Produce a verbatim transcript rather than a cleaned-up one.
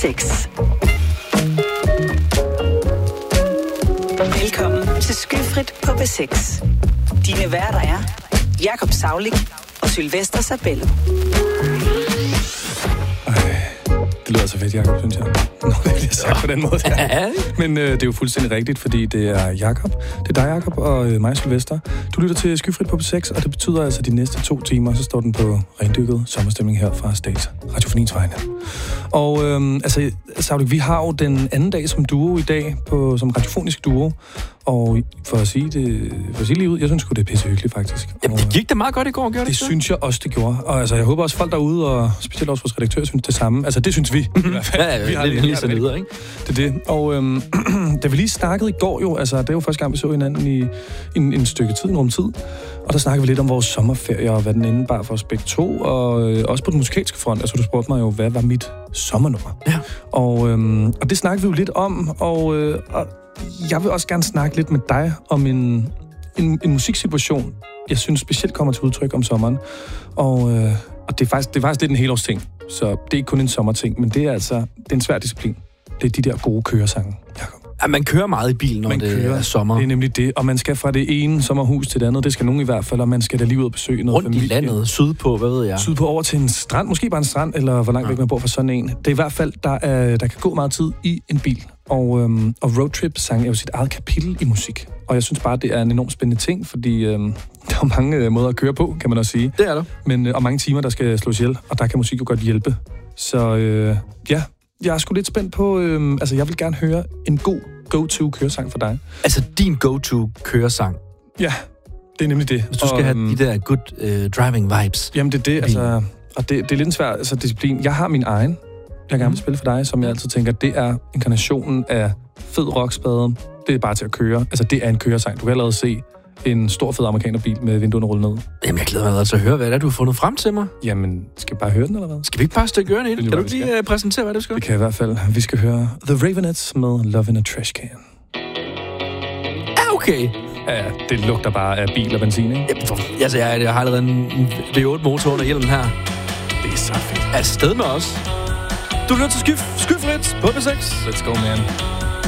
seks. Velkommen til Skyfrit på B seks. Dine værter er Jakob Saulik og Sylvester Sabello. Det lyder så fedt, Jakob, synes jeg. Nå, det bliver sagt på den måde. Ja. Men øh, det er jo fuldstændig rigtigt, fordi det er Jakob, det er dig, Jakob, og øh, mig, Sylvester. Du lytter til Skyfrit på B seks, og det betyder altså, at de næste to timer, så står den på rendykket sommerstemning her fra Stats Radiofoniens vegne. Og øh, altså, Saulik, vi har jo den anden dag som duo i dag, på, som radiofonisk duo. Og for at sige det, for at sige lige ud, jeg synes sgu, det er pissehyggeligt, faktisk. Jamen, det gik da meget godt i går, gjorde det Det så? synes jeg også, det gjorde. Og altså, jeg håber også, folk derude, og specielt også vores redaktør, synes det samme. Altså, det synes vi. I hvert fald. Ja, ja, vi har det er lige sådan videre, ikke? Det er det. Og øhm, da vi lige snakkede i går jo, altså, det er jo første gang, vi så hinanden i en, en stykke tid, en rum tid. Og der snakkede vi lidt om vores sommerferie, og hvad den indebar for os begge to. Og øh, også på den musikalske front. Altså, du spurgte mig jo, hvad var mit sommernummer? Ja. Og, øhm, og det snakkede vi jo lidt om, og... Øh, og jeg vil også gerne snakke lidt med dig om en, en, en musiksituation, jeg synes specielt kommer til udtryk om sommeren. Og, øh, og det, er faktisk, det er faktisk lidt en helårsting, så det er ikke kun en sommerting, men det er altså det er en svær disciplin. Det er de der gode køresange, Jakob. Ja, man kører meget i bil, når man det kører, er sommer. Det er nemlig det, og man skal fra det ene sommerhus til det andet. Det skal nogen i hvert fald, og man skal da lige ud og besøge noget rundt familie. Rundt i landet, sydpå, hvad ved jeg? Sydpå over til en strand, måske bare en strand, eller hvor langt væk ja. man bor fra sådan en. Det er i hvert fald, der, er, der kan gå meget tid i en bil. Og, øhm, og roadtrip-sang er jo sit eget kapitel i musik. Og jeg synes bare, det er en enormt spændende ting, fordi øhm, der er mange øh, måder at køre på, kan man også sige. Det er der. Men, øh, og mange timer, der skal slås ihjel, og der kan musik jo godt hjælpe. Så øh, ja, jeg er sgu lidt spændt på, øh, altså jeg vil gerne høre en god go-to køresang for dig. Altså din go-to køresang? Ja, det er nemlig det. Hvis du skal og, have de der good uh, driving vibes. Jamen det er det, altså, og det, det er lidt en svær altså, disciplin. Jeg har min egen, jeg gerne vil spille for dig, som jeg altid tænker, det er inkarnationen af fed rockspade. Det er bare til at køre. Altså, det er en køresang. Du kan allerede se en stor, fed amerikanerbil med vinduerne rullet ned. Jamen, jeg glæder mig altså at høre, hvad det er, du har fundet frem til mig. Jamen, skal vi bare høre den, eller hvad? Skal vi ikke bare stikke ørerne i det? Kan du ikke lige uh, præsentere, hvad du skal? Det kan jeg i hvert fald. Vi skal høre The Raveonettes med Love in a Trash Can. Ja, okay. Ja, det lugter bare af bil og benzin, ikke? Jamen, for, altså, jeg, jeg har allerede en V otte motor under hjelmen her. Det er så fedt. Afsted med os. Du lytter til Skyf, Skyfrit på B seks. Let's go, man.